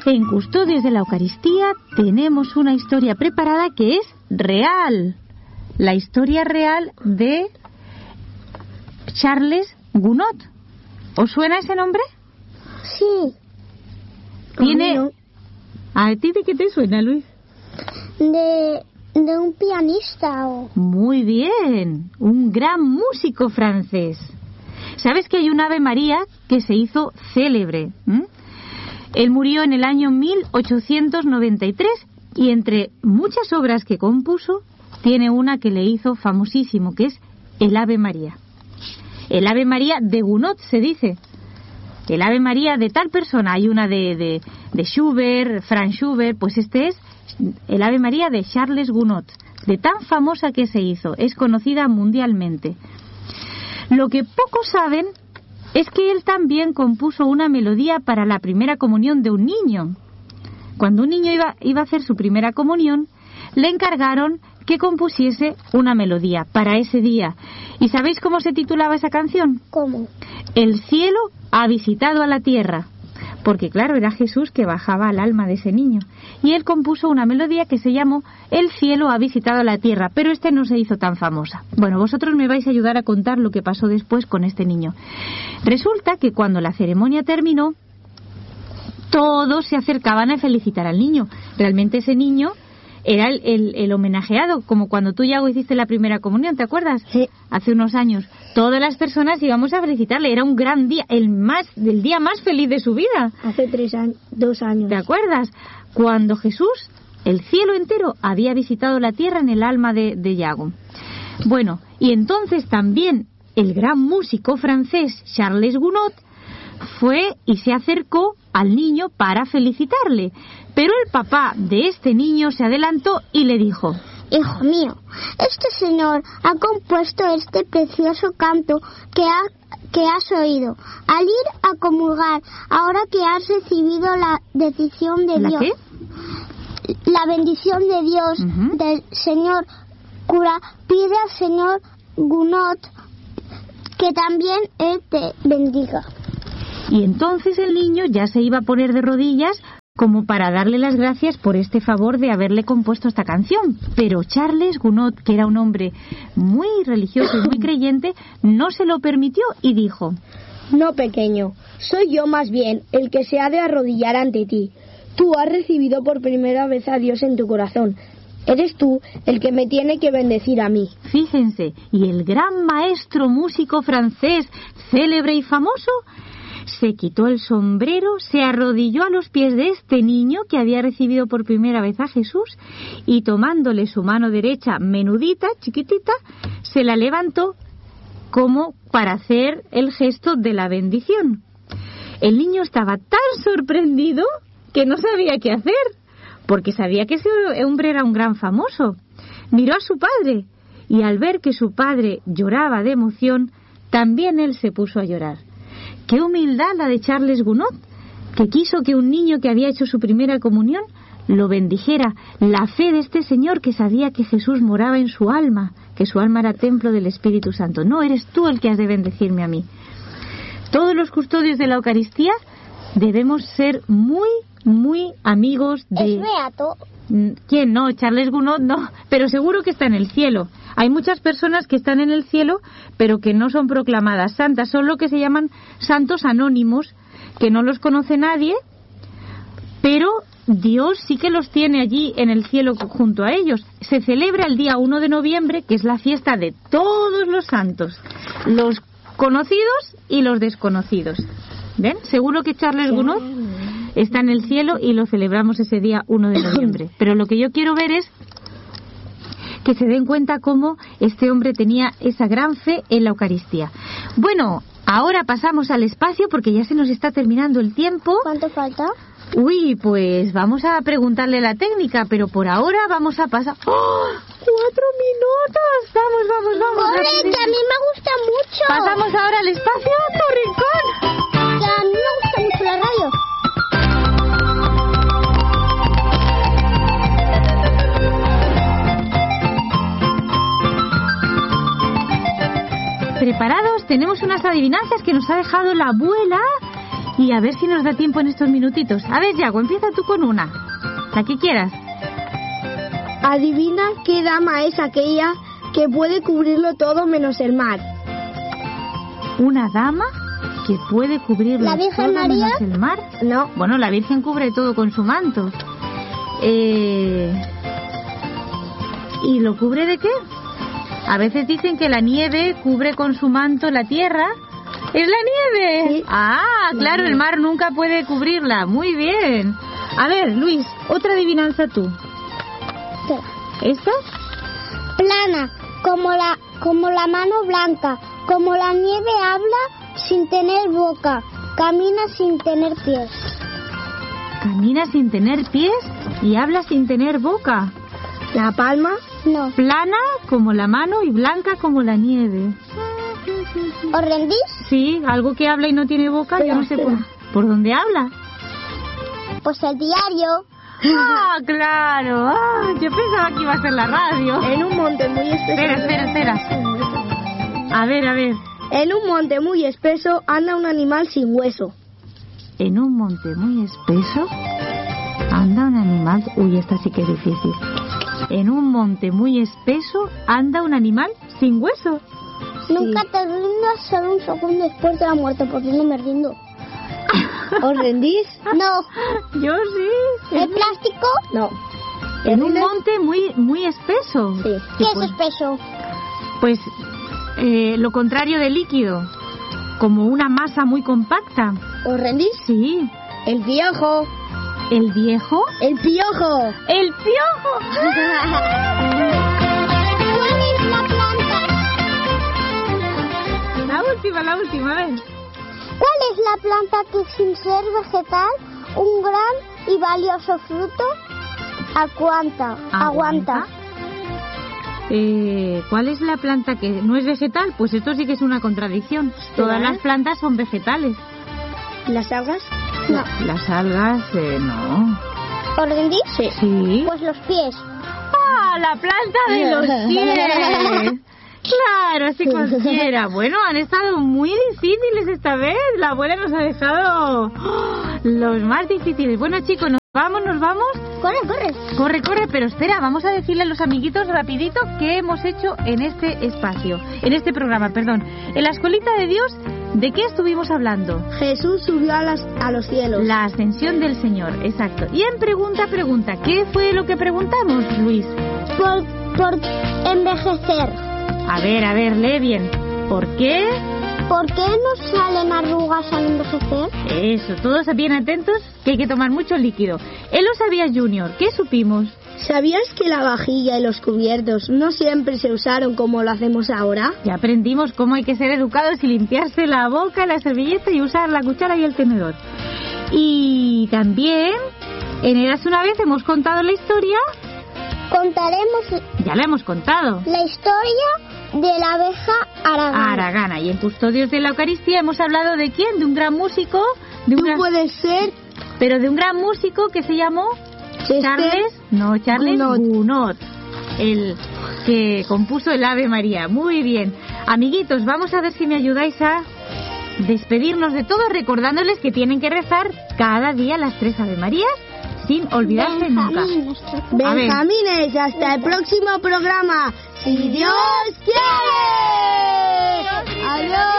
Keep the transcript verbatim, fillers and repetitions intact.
En Custodios de la Eucaristía tenemos una historia preparada que es real. La historia real de Charles Gounod. ¿Os suena ese nombre? Sí. Tiene... No. ¿A ti de qué te suena, Luis? De, de un pianista. O... Muy bien. Un gran músico francés. ¿Sabes que hay un Ave María que se hizo célebre? ¿Mm? Él murió en el año mil ochocientos noventa y tres y entre muchas obras que compuso, tiene una que le hizo famosísimo, que es el Ave María. El Ave María de Gounod se dice. El Ave María de tal persona. Hay una de, de, de Schubert, Franz Schubert, pues este es el Ave María de Charles Gounod. De tan famosa que se hizo, es conocida mundialmente. Lo que pocos saben es que él también compuso una melodía para la primera comunión de un niño. Cuando un niño iba, iba a hacer su primera comunión, le encargaron que compusiese una melodía para ese día. ¿Y sabéis cómo se titulaba esa canción? ¿Cómo? El cielo ha visitado a la tierra. Porque claro, era Jesús que bajaba al alma de ese niño. Y él compuso una melodía que se llamó El cielo ha visitado a la tierra, pero este no se hizo tan famosa. Bueno, vosotros me vais a ayudar a contar lo que pasó después con este niño. Resulta que cuando la ceremonia terminó, todos se acercaban a felicitar al niño. Realmente ese niño era el, el, el homenajeado, como cuando tú, Yago, hiciste la primera comunión, ¿te acuerdas? Sí. Hace unos años. Todas las personas íbamos a felicitarle. Era un gran día, el más, el día más feliz de su vida. Hace tres años, dos años. ¿Te acuerdas? Cuando Jesús, el cielo entero, había visitado la tierra en el alma de, de Yago. Bueno, y entonces también el gran músico francés Charles Gounod fue y se acercó al niño para felicitarle. Pero el papá de este niño se adelantó y le dijo: Hijo mío, este señor ha compuesto este precioso canto que, ha, que has oído. Al ir a comulgar, ahora que has recibido la decisión de ¿La Dios, qué? la bendición de Dios, uh-huh. del señor cura, pide al señor Gounod que también él te bendiga. Y entonces el niño ya se iba a poner de rodillas como para darle las gracias por este favor de haberle compuesto esta canción. Pero Charles Gounod, que era un hombre muy religioso y muy creyente, no se lo permitió y dijo: No, pequeño, soy yo más bien el que se ha de arrodillar ante ti. Tú has recibido por primera vez a Dios en tu corazón. Eres tú el que me tiene que bendecir a mí. Fíjense, y el gran maestro músico francés, célebre y famoso, se quitó el sombrero, se arrodilló a los pies de este niño que había recibido por primera vez a Jesús y tomándole su mano derecha menudita, chiquitita, se la levantó como para hacer el gesto de la bendición. El niño estaba tan sorprendido que no sabía qué hacer, porque sabía que ese hombre era un gran famoso. Miró a su padre y al ver que su padre lloraba de emoción, también él se puso a llorar. ¡Qué humildad la de Charles Gounod! Que quiso que un niño que había hecho su primera comunión lo bendijera. La fe de este señor que sabía que Jesús moraba en su alma, que su alma era templo del Espíritu Santo. No, eres tú el que has de bendecirme a mí. Todos los custodios de la Eucaristía debemos ser muy, muy amigos de... ¿Es beato? ¿Quién? No, Charles Gounod no, pero seguro que está en el cielo. Hay muchas personas que están en el cielo, pero que no son proclamadas santas. Son lo que se llaman santos anónimos, que no los conoce nadie, pero Dios sí que los tiene allí en el cielo junto a ellos. Se celebra el día uno de noviembre, que es la fiesta de todos los santos, los conocidos y los desconocidos. ¿Ven? Seguro que Charles Gounod está en el cielo y lo celebramos ese día uno de noviembre. Pero lo que yo quiero ver es que se den cuenta cómo este hombre tenía esa gran fe en la Eucaristía. Bueno, ahora pasamos al espacio porque ya se nos está terminando el tiempo. ¿Cuánto falta? Uy, pues vamos a preguntarle la técnica, pero por ahora vamos a pasar... ¡Oh! ¡Cuatro minutos! Vamos, vamos, vamos. ¡Corre, que a mí me gusta mucho! Pasamos ahora al espacio, tu rincón. Que a mí me gusta mucho la radio. ¿Preparados? Tenemos unas adivinanzas que nos ha dejado la abuela Y a ver si nos da tiempo en estos minutitos. A ver, Yago, empieza tú con una. La que quieras. Adivina qué dama es aquella que puede cubrirlo todo menos el mar. ¿Una dama que puede cubrirlo ¿La Virgen todo María? menos el mar? No. Bueno, la Virgen cubre todo con su manto. Eh... ¿Y lo cubre de qué? A veces dicen que la nieve cubre con su manto la tierra. ¡Es la nieve! Sí. Ah, claro, el mar nunca puede cubrirla. Muy bien. A ver, Luis, otra adivinanza tú. ¿Esta? Plana, como la, como la mano blanca, como la nieve habla sin tener boca, camina sin tener pies. Camina sin tener pies y habla sin tener boca. La palma. No. Plana como la mano y blanca como la nieve. ¿Os rendís? Sí, algo que habla y no tiene boca, Espera, yo no sé por, espera. por dónde habla. Pues el diario. Ah, claro. Ah, yo pensaba que iba a ser la radio. En un monte muy espeso. Espera, espera, espera. A ver, a ver. En un monte muy espeso anda un animal sin hueso. En un monte muy espeso anda un animal... Uy, esta sí que es difícil. En un monte muy espeso anda un animal sin hueso. Nunca te rindas solo un segundo después de la muerte, porque no me rindo. ¿Os rendís? No. Yo sí. ¿El plástico? No. En un monte muy muy espeso. Sí. ¿Qué es pues, espeso? pues eh, lo contrario de líquido. Como una masa muy compacta. ¿Os rendís? Sí. El piojo. ¿El viejo? El piojo. ¡El piojo! ¿Cuál es la planta? La última, la última, a ver. ¿Cuál es la planta que sin ser vegetal, un gran y valioso fruto, aguanta? Aguanta. Eh, ¿Cuál es la planta que no es vegetal? Pues esto sí que es una contradicción. Todas las plantas son vegetales. ¿Las algas? No. Las algas, eh, no. ¿Os rendís? Sí. Sí. Pues los pies. ¡Ah, la planta de los pies! Claro, si cualquiera. Bueno, han estado muy difíciles esta vez. La abuela nos ha dejado ¡oh! los más difíciles. Bueno, chicos, nos vamos, nos vamos. Corre, corre. Corre, corre, pero espera, vamos a decirle a los amiguitos rapidito qué hemos hecho en este espacio, en este programa, perdón. En la Escuelita de Dios, ¿de qué estuvimos hablando? Jesús subió a, las, a los cielos. La ascensión del Señor, exacto. Y en pregunta, pregunta, ¿qué fue lo que preguntamos, Luis? Por, por envejecer. A ver, a ver, lee bien. ¿Por qué? ¿Por qué nos salen arrugas al envejecer? Eso, todos bien atentos, que hay que tomar mucho líquido. Él lo sabía, Junior. ¿Qué supimos? ¿Sabías que la vajilla y los cubiertos no siempre se usaron como lo hacemos ahora? Ya aprendimos cómo hay que ser educados y limpiarse la boca, la servilleta y usar la cuchara y el tenedor. Y también, en Eras una vez hemos contado la historia. Contaremos Ya la hemos contado. la historia de la abeja Aragana. Aragana. Y en Custodios de la Eucaristía hemos hablado de quién, de un gran músico, de un Tú gran... puedes ser pero de un gran músico que se llamó Chester Charles, no, Charles Gounod. Gounod, el que compuso el Ave María. Muy bien. Amiguitos, vamos a ver si me ayudáis a despedirnos de todos, recordándoles que tienen que rezar cada día las tres Ave Marías sin olvidarse nunca. Benjamín, nuestro cura. A ver. Benjamines, hasta el próximo programa. Si Dios quiere. Adiós.